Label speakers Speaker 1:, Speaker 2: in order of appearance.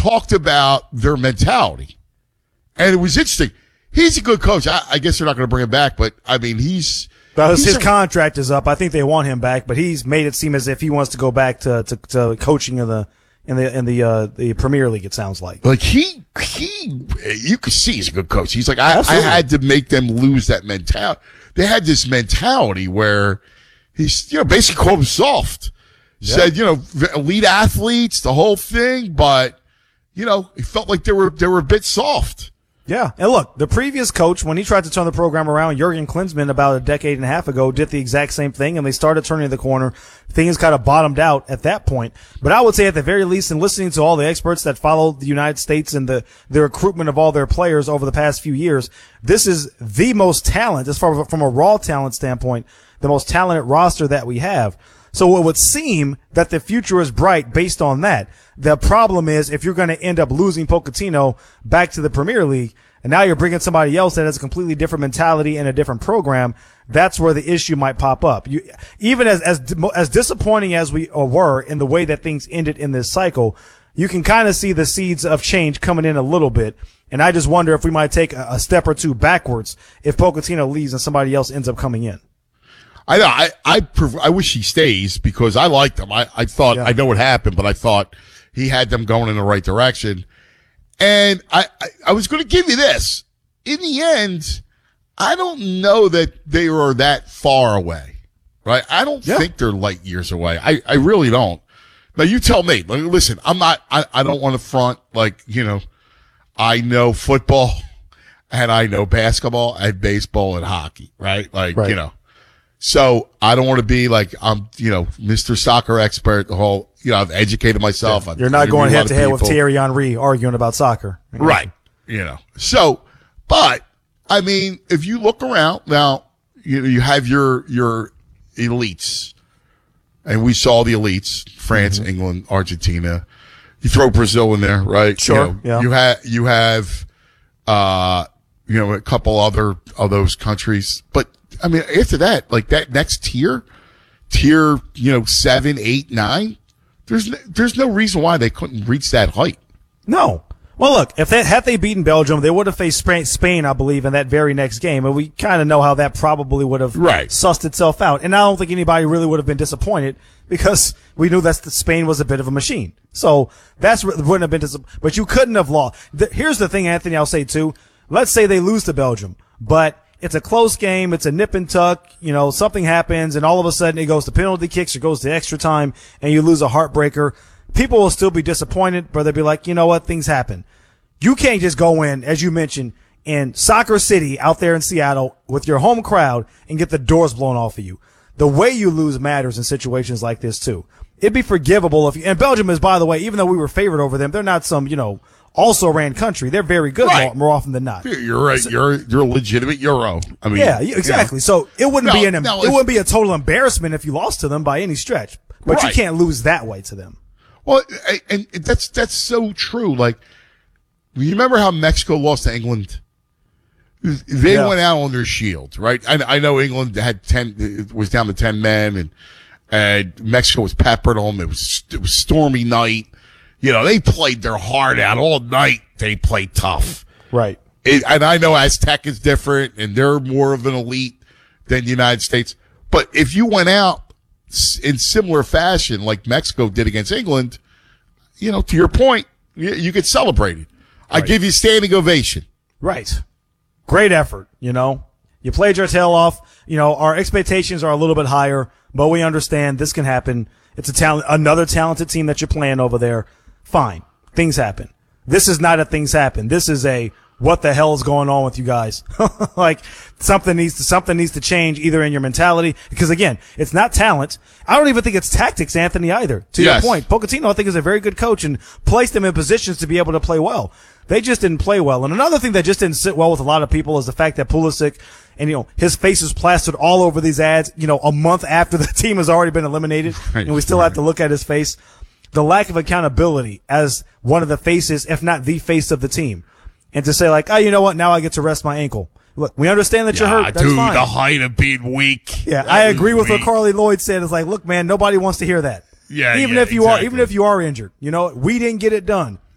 Speaker 1: talked about their mentality. And it was interesting. He's a good coach. I guess they're not going to bring him back, but I mean, his
Speaker 2: contract is up. I think they want him back, but he's made it seem as if he wants to go back to coaching in the Premier League. It sounds like
Speaker 1: you could see he's a good coach. He's like, I had to make them lose that mentality. They had this mentality where he's, basically called them soft. Yeah. Said, elite athletes, the whole thing, but, he felt like they were a bit soft.
Speaker 2: Yeah. And look, the previous coach, when he tried to turn the program around, Jurgen Klinsmann, about a decade and a half ago, did the exact same thing, and they started turning the corner. Things kind of bottomed out at that point. But I would say at the very least, in listening to all the experts that follow the United States and the recruitment of all their players over the past few years, this is the most talent, as far as from a raw talent standpoint, the most talented roster that we have. So it would seem that the future is bright based on that. The problem is if you're going to end up losing Pochettino back to the Premier League, and now you're bringing somebody else that has a completely different mentality and a different program, that's where the issue might pop up. Even as disappointing as we were in the way that things ended in this cycle, you can kind of see the seeds of change coming in a little bit. And I just wonder if we might take a step or two backwards if Pochettino leaves and somebody else ends up coming in.
Speaker 1: I know. I wish he stays because I liked him. I thought, I know what happened, but I thought he had them going in the right direction. And I was going to give you this. In the end, I don't know that they are that far away, right? I don't think they're light years away. I really don't. Now you tell me. Listen, I don't want to front I know football and I know basketball and baseball and hockey, right? So I don't want to be like, I'm, Mr. Soccer expert, the whole, I've educated myself.
Speaker 2: Yeah. You're not going head to head with Thierry Henry arguing about soccer.
Speaker 1: Right. So, but I mean, if you look around now, you have your elites, and we saw the elites, France, England, Argentina. You throw Brazil in there, right?
Speaker 2: Sure.
Speaker 1: You have, a couple other of those countries, but I mean, after that, like that next tier, 7, 8, 9, there's no reason why they couldn't reach that height.
Speaker 2: No. Well, look, had they beaten Belgium, they would have faced Spain, I believe, in that very next game. And we kind of know how that probably would have sussed itself out. And I don't think anybody really would have been disappointed because we knew that Spain was a bit of a machine. So wouldn't have been disappointed. But you couldn't have lost. Here's the thing, Anthony, I'll say too. Let's say they lose to Belgium, but it's a close game. It's a nip and tuck. Something happens and all of a sudden it goes to penalty kicks or goes to extra time and you lose a heartbreaker. People will still be disappointed, but they'll be like, you know what? Things happen. You can't just go in, as you mentioned, in Soccer City out there in Seattle with your home crowd and get the doors blown off of you. The way you lose matters in situations like this too. It'd be forgivable and Belgium is, by the way, even though we were favored over them, they're not some, also ran country. They're very good more often than not.
Speaker 1: You're right. You're a legitimate Euro. I mean,
Speaker 2: yeah, exactly. So it wouldn't be a total embarrassment if you lost to them by any stretch, but you can't lose that way to them.
Speaker 1: Well, and that's so true. Like, you remember how Mexico lost to England? They went out on their shield, right? I know England had 10, it was down to 10 men and Mexico was peppered them. It was stormy night. They played their heart out all night. They played tough.
Speaker 2: Right.
Speaker 1: And I know Aztec is different and they're more of an elite than the United States. But if you went out in similar fashion like Mexico did against England, to your point, you get celebrated. I give you standing ovation.
Speaker 2: Right. Great effort, You played your tail off. Our expectations are a little bit higher, but we understand this can happen. It's another talented team that you're playing over there. Fine. Things happen. This is not a things happen. This is a what the hell is going on with you guys? Like something needs to change either in your mentality, because again, it's not talent. I don't even think it's tactics, Anthony, either. To your point, Pochettino, I think, is a very good coach and placed them in positions to be able to play well. They just didn't play well. And another thing that just didn't sit well with a lot of people is the fact that Pulisic and, his face is plastered all over these ads, a month after the team has already been eliminated, and we still have to look at his face. The lack of accountability as one of the faces, if not the face of the team. And to say like, oh, you know what? Now I get to rest my ankle. Look, we understand that you're hurt. That's fine.
Speaker 1: The height of being weak.
Speaker 2: Yeah, I agree with what Carly Lloyd said. It's like, look, man, nobody wants to hear that.
Speaker 1: Yeah,
Speaker 2: even if you are injured, we didn't get it done.